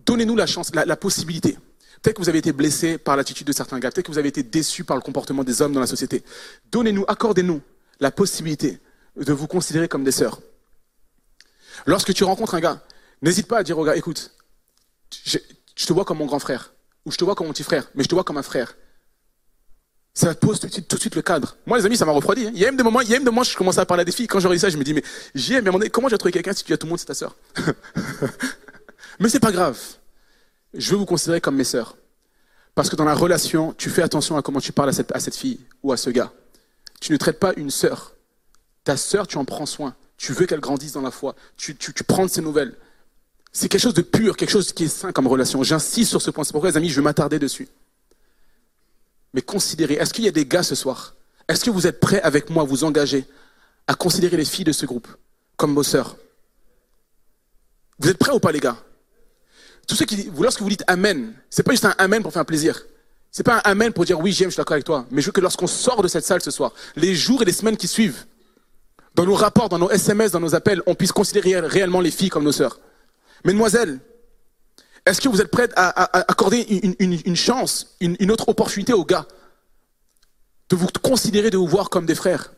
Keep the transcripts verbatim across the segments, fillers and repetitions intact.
Donnez-nous la chance, la, la possibilité. Peut-être que vous avez été blessé par l'attitude de certains gars. Peut-être que vous avez été déçu par le comportement des hommes dans la société. Donnez-nous, accordez-nous la possibilité de vous considérer comme des sœurs. Lorsque tu rencontres un gars, n'hésite pas à dire au gars, écoute, je, je te vois comme mon grand frère, ou je te vois comme mon petit frère, mais je te vois comme un frère. Ça pose tout de suite, tout de suite le cadre. Moi, les amis, ça m'a refroidi. Hein. Il y a même des moments, il y a même des moments, je commençais à parler à des filles. Quand j'aurais dit ça, je me dis, mais j'y ai, mais à un moment donné, comment j'ai trouvé quelqu'un si tu dis à tout le monde, c'est ta sœur? Mais c'est pas grave. Je veux vous considérer comme mes sœurs. Parce que dans la relation, tu fais attention à comment tu parles à cette, à cette fille ou à ce gars. Tu ne traites pas une sœur. Ta sœur, tu en prends soin. Tu veux qu'elle grandisse dans la foi. Tu, tu, tu prends de ses nouvelles. C'est quelque chose de pur, quelque chose qui est sain comme relation. J'insiste sur ce point. C'est pourquoi, les amis, je vais m'attarder dessus. Mais considérez, est-ce qu'il y a des gars ce soir? Est-ce que vous êtes prêts avec moi à vous engager à considérer les filles de ce groupe comme vos sœurs? Vous êtes prêts ou pas, les gars? Tous ceux qui, lorsque vous dites amen, c'est pas juste un amen pour faire plaisir. C'est pas un amen pour dire oui, j'aime, je suis d'accord avec toi. Mais je veux que lorsqu'on sort de cette salle ce soir, les jours et les semaines qui suivent, dans nos rapports, dans nos S M S, dans nos appels, on puisse considérer réellement les filles comme nos sœurs. Mesdemoiselles, est-ce que vous êtes prêtes à, à, à accorder une, une, une chance, une, une autre opportunité aux gars de vous considérer, de vous voir comme des frères?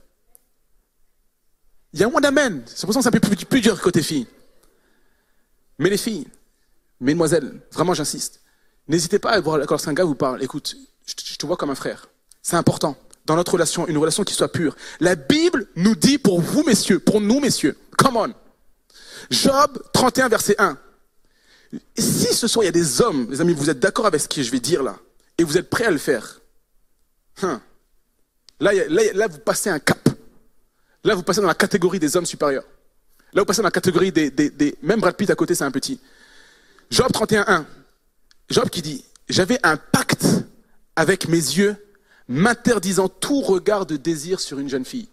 Il y a un moins d'amen. C'est pour ça que c'est un peu plus, plus dur côté filles. Mais les filles, mesdemoiselles, vraiment j'insiste, n'hésitez pas à voir lorsqu'un gars vous parle, écoute, je te, je te vois comme un frère. C'est important. Dans notre relation, une relation qui soit pure. La Bible nous dit pour vous, messieurs, pour nous, messieurs, come on. Job trente et un, verset un. Et si ce soir il y a des hommes, les amis, vous êtes d'accord avec ce que je vais dire là, et vous êtes prêts à le faire, hein, là, là, là, vous passez un cap. Là, vous passez dans la catégorie des hommes supérieurs. Là, vous passez dans la catégorie des... des, des même Brad Pitt à côté, c'est un petit. Job trente et un, un. Job qui dit, j'avais un pacte avec mes yeux, m'interdisant tout regard de désir sur une jeune fille.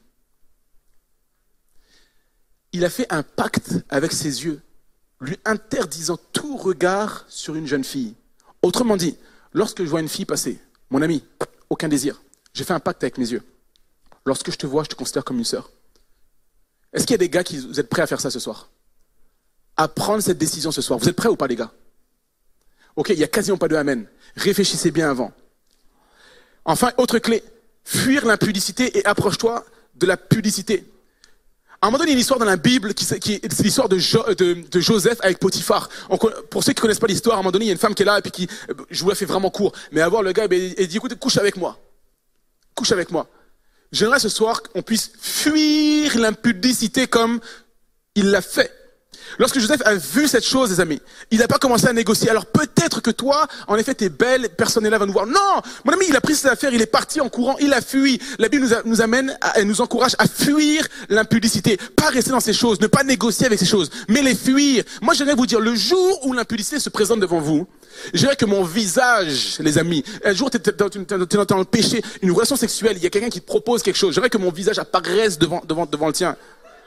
Il a fait un pacte avec ses yeux, lui interdisant tout regard sur une jeune fille. Autrement dit, lorsque je vois une fille passer, mon ami, aucun désir. J'ai fait un pacte avec mes yeux. Lorsque je te vois, je te considère comme une sœur. Est-ce qu'il y a des gars qui vous êtes prêts à faire ça ce soir? À prendre cette décision ce soir. Vous êtes prêts ou pas, les gars? Ok, il n'y a quasiment pas de amen. Réfléchissez bien avant. Enfin, autre clé, fuir l'impudicité et approche-toi de la pudicité. À un moment donné, il y a une histoire dans la Bible, qui, qui, c'est l'histoire de, jo, de, de Joseph avec Potiphar. On, pour ceux qui ne connaissent pas l'histoire, à un moment donné, il y a une femme qui est là, et puis qui, je vous la fais vraiment court, mais à voir le gars, il, il dit, écoute, couche avec moi. Couche avec moi. J'aimerais ce soir qu'on puisse fuir l'impudicité comme il l'a fait. Lorsque Joseph a vu cette chose, les amis, il n'a pas commencé à négocier. Alors peut-être que toi, en effet, t'es belle, personne n'est là, va nous voir. Non, mon ami, il a pris ses affaires, il est parti en courant, il a fui. La Bible nous, a, nous amène, à, elle nous encourage à fuir l'impudicité. Pas rester dans ces choses, ne pas négocier avec ces choses, mais les fuir. Moi, j'aimerais vous dire, le jour où l'impudicité se présente devant vous, j'aimerais que mon visage, les amis, un jour, tu es dans le péché, une relation sexuelle, il y a quelqu'un qui te propose quelque chose, j'aimerais que mon visage apparaisse devant, devant, devant le tien.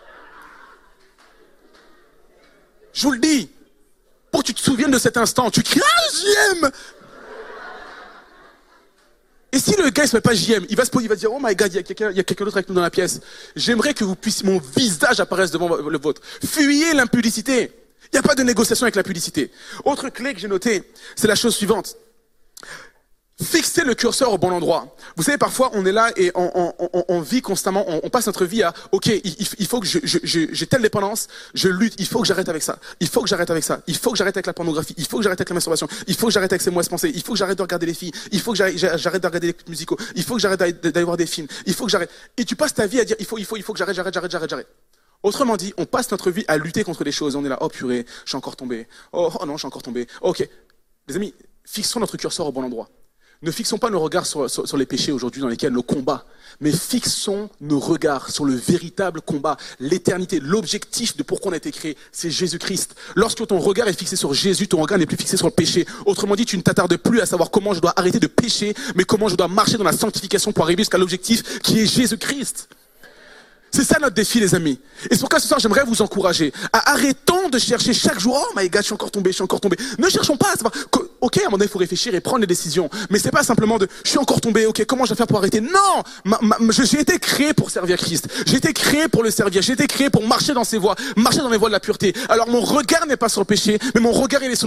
Je vous le dis, pour que tu te souviennes de cet instant, tu cries « Ah, J M !» Et si le gars ne se met pas J M, il va se poser, il va dire « Oh my God, il y a quelqu'un, il y a quelqu'un d'autre avec nous dans la pièce. » J'aimerais que vous puissiez, mon visage apparaisse devant le vôtre. Fuyez l'impudicité. Il n'y a pas de négociation avec l'impudicité. Autre clé que j'ai notée, c'est la chose suivante. Fixer le curseur au bon endroit. Vous savez, parfois, on est là et on, on, on, on vit constamment, on, on passe notre vie à, ok, il, il faut que je, je, je, j'ai telle dépendance, je lutte, il faut que j'arrête avec ça, il faut que j'arrête avec ça, il faut que j'arrête avec la pornographie, il faut que j'arrête avec la masturbation, il faut que j'arrête avec ces mauvaises pensées, il faut que j'arrête de regarder les filles, il faut que j'arrête, j'arrête de regarder les clips musicaux, il faut que j'arrête d'aller, d'aller voir des films, il faut que j'arrête. Et tu passes ta vie à dire, il faut, il faut, il faut que j'arrête, j'arrête, j'arrête, j'arrête, j'arrête. Autrement dit, on passe notre vie à lutter contre des choses. On est là, oh purée, je suis encore tombé. Oh, oh non, je suis encore tombé. Ok. Les amis, fixons notre curseur au bon endroit. Ne fixons pas nos regards sur, sur, sur les péchés aujourd'hui dans lesquels le combat, mais fixons nos regards sur le véritable combat, l'éternité, l'objectif de pourquoi on a été créé, c'est Jésus-Christ. Lorsque ton regard est fixé sur Jésus, ton regard n'est plus fixé sur le péché. Autrement dit, tu ne t'attardes plus à savoir comment je dois arrêter de pécher, mais comment je dois marcher dans la sanctification pour arriver jusqu'à l'objectif qui est Jésus-Christ. C'est ça notre défi, les amis. Et c'est pourquoi ce soir, j'aimerais vous encourager à arrêtons de chercher chaque jour, oh my God, je suis encore tombé, je suis encore tombé. Ne cherchons pas à savoir, ok, à un moment donné, il faut réfléchir et prendre des décisions. Mais c'est pas simplement de, je suis encore tombé, ok, comment je vais faire pour arrêter? Non! Ma, ma, j'ai été créé pour servir Christ. J'ai été créé pour le servir. J'ai été créé pour marcher dans ses voies, marcher dans les voies de la pureté. Alors mon regard n'est pas sur le péché, mais mon regard, il est sur